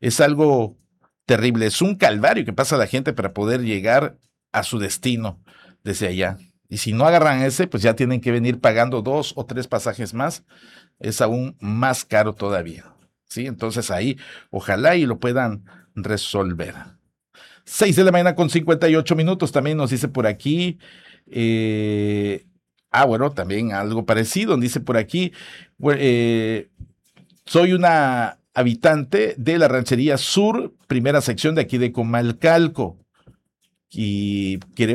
Es algo terrible, es un calvario que pasa la gente para poder llegar a su destino desde allá. Y si no agarran ese, pues ya tienen que venir pagando 2 o 3 pasajes más, es aún más caro todavía. ¿Sí? Entonces ahí, ojalá y lo puedan resolver. 6 de la mañana con 58 minutos, también nos dice por aquí. Bueno, también algo parecido, dice por aquí. Soy una habitante de la Ranchería Sur, primera sección de aquí de Comalcalco. Y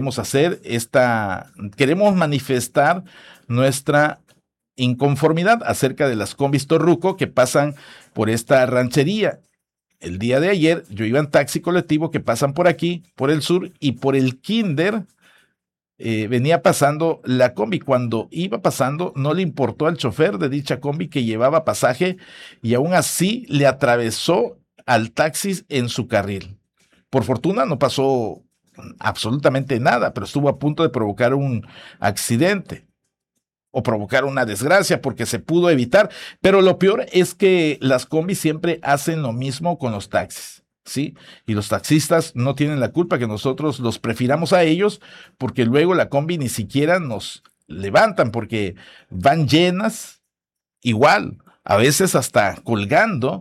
queremos manifestar nuestra inconformidad acerca de las combis Torruco que pasan por esta ranchería. El día de ayer yo iba en taxi colectivo que pasan por aquí, por el sur y por el Kinder. Venía pasando la combi. Cuando iba pasando, no le importó al chofer de dicha combi que llevaba pasaje y aún así le atravesó al taxi en su carril. Por fortuna no pasó absolutamente nada, pero estuvo a punto de provocar un accidente o provocar una desgracia porque se pudo evitar. Pero lo peor es que las combis siempre hacen lo mismo con los taxis. ¿Sí? Y los taxistas no tienen la culpa que nosotros los prefiramos a ellos, porque luego la combi ni siquiera nos levantan, porque van llenas, igual, a veces hasta colgando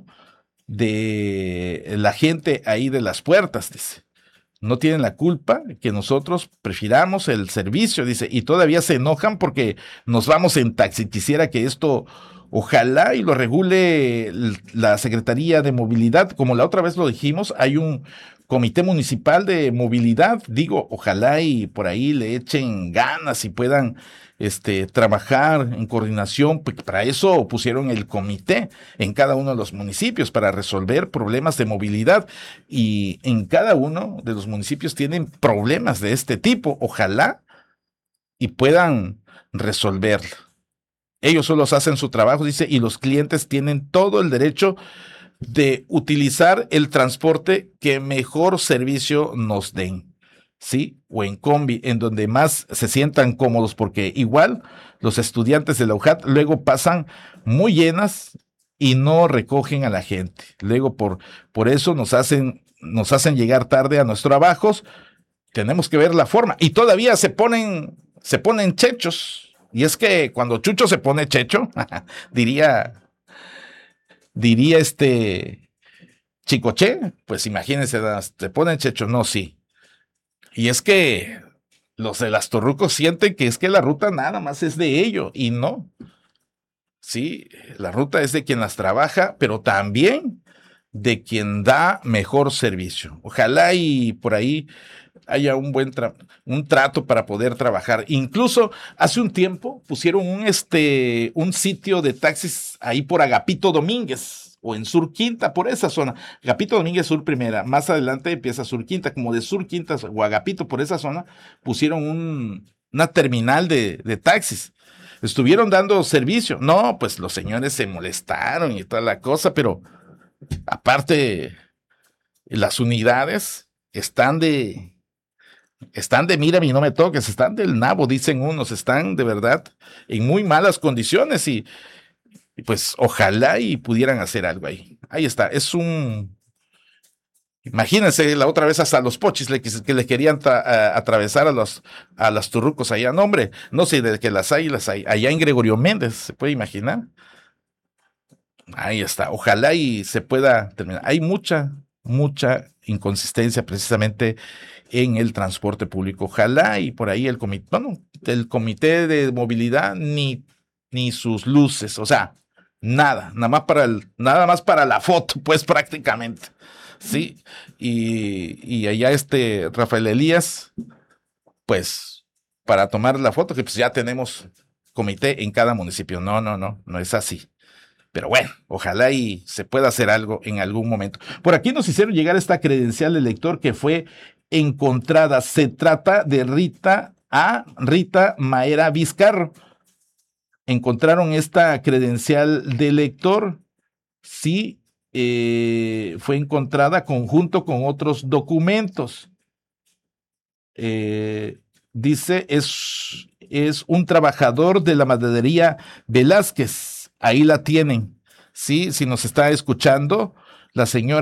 de la gente ahí de las puertas, dice. No tienen la culpa que nosotros prefiramos el servicio, dice, y todavía se enojan porque nos vamos en taxi. Quisiera que esto, ojalá y lo regule la Secretaría de Movilidad, como la otra vez lo dijimos, hay un comité municipal de movilidad, digo, ojalá y por ahí le echen ganas y puedan trabajar en coordinación, porque para eso pusieron el comité en cada uno de los municipios para resolver problemas de movilidad, y en cada uno de los municipios tienen problemas de este tipo. Ojalá y puedan resolverlo. Ellos solo hacen su trabajo, dice, y los clientes tienen todo el derecho de utilizar el transporte que mejor servicio nos den. ¿Sí? O en combi, en donde más se sientan cómodos, porque igual los estudiantes de la UJAT luego pasan muy llenas y no recogen a la gente. Luego por eso nos hacen llegar tarde a nuestros trabajos. Tenemos que ver la forma. Y todavía se ponen chechos. Y es que cuando Chucho se pone checho, diría Chicoche, pues imagínense, se ponen chechos, no, sí. Y es que los de las Torrucos sienten que es que la ruta nada más es de ellos, y no. Sí, la ruta es de quien las trabaja, pero también de quien da mejor servicio. Ojalá y por ahí haya un trato para poder trabajar. Incluso hace un tiempo pusieron un sitio de taxis ahí por Agapito Domínguez o en Sur Quinta, por esa zona. Agapito Domínguez, Sur Primera. Más adelante empieza Sur Quinta, como de Sur Quinta o Agapito, por esa zona, pusieron una terminal de taxis. Estuvieron dando servicio. No, pues los señores se molestaron y toda la cosa, pero aparte, las unidades están de mira y no me toques, están del nabo, dicen unos, están de verdad en muy malas condiciones, y pues ojalá y pudieran hacer algo ahí. Ahí está, imagínense, la otra vez hasta los pochis que le querían atravesar a las turrucos allá. No, hombre, no sé, de que las hay. Allá en Gregorio Méndez, ¿se puede imaginar? Ahí está, ojalá y se pueda terminar. Hay mucha inconsistencia precisamente en el transporte público. Ojalá y por ahí el comité de movilidad ni sus luces, o sea, nada más para la foto, pues prácticamente. Sí, y allá Rafael Elías, pues para tomar la foto, que pues ya tenemos comité en cada municipio. No es así. Pero bueno, ojalá y se pueda hacer algo en algún momento. Por aquí nos hicieron llegar esta credencial de lector que fue encontrada. Se trata de Rita Maera Vizcarro. Encontraron esta credencial de lector. Sí, fue encontrada conjunto con otros documentos. Dice, es un trabajador de la maderería Velázquez. Ahí la tienen. Sí, si nos está escuchando, la señora